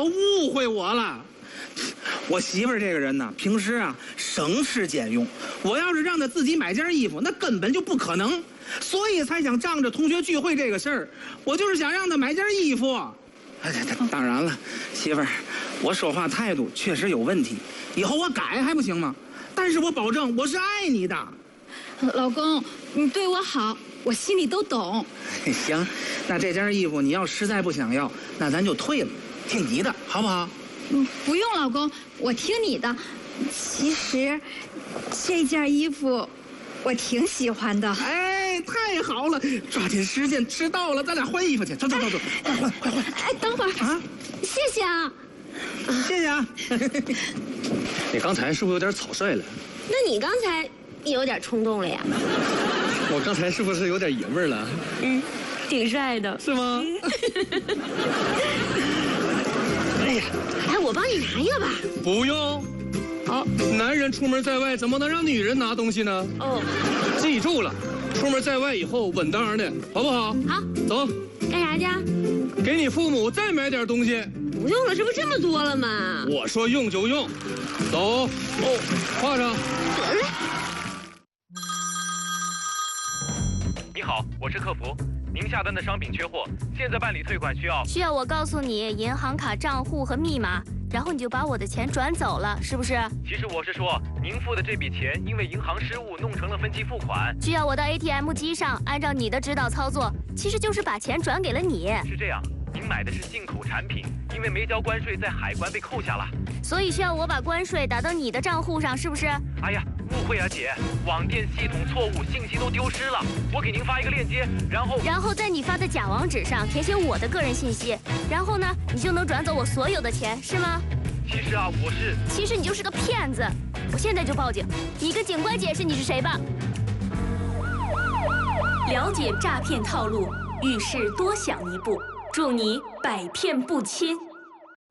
都误会我了。我媳妇儿这个人呢，平时啊省吃俭用，我要是让她自己买件衣服，那根本就不可能，所以才想仗着同学聚会这个事儿，我就是想让她买件衣服。当然了，媳妇儿，我说话态度确实有问题，以后我改还不行吗？但是我保证我是爱你的。 老公，你对我好，我心里都懂。 行，那这件衣服你要实在不想要，那咱就退了，听你的，好不好？ 不用，老公，我听你的。其实，这件衣服我挺喜欢的。 哎，太好了，抓紧时间，迟到了，咱俩换衣服去，走，快换！ 哎，等会儿啊，谢谢啊， 谢谢啊。 你刚才是不是有点草率了？ 那你刚才有点冲动了呀？ 我刚才是不是有点爷们儿了？ 挺帅的， 是吗？ 哎呀，哎，我帮你拿一个吧。 不用。 好， 男人出门在外怎么能让女人拿东西呢？ 哦， 记住了，出门在外以后稳当的，好不好？ 好， 走。 干啥去？ 给你父母再买点东西。 不用了，这不这么多了吗？ 我说用就用，走。哦，画上。 你好，我是客服。您下单的商品缺货，现在办理退款需要我告诉你银行卡账户和密码，然后你就把我的钱转走了，是不是？ 其实我是说，您付的这笔钱因为银行失误弄成了分期付款， 需要我到 ATM 机上按照你的指导操作，其实就是把钱转给了你。 是这样，您买的是进口产品，因为没交关税，在海关被扣下了， 所以需要我把关税打到你的账户上，是不是？ 哎呀，误会啊姐，网店系统错误，信息都丢失了。我给您发一个链接，然后在你发的假网址上填写我的个人信息，然后呢，你就能转走我所有的钱，是吗？ 其实啊， 其实你就是个骗子，我现在就报警，你跟警官解释你是谁吧。 了解诈骗套路，遇事多想一步，祝你百骗不侵。